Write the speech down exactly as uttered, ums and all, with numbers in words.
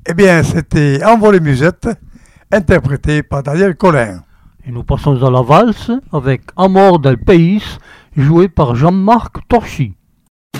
Eh bien, c'était Envolée Musette, interprété par Daniel Collin. Et nous passons à la valse avec Amor del País, joué par Jean-Marc Torchy.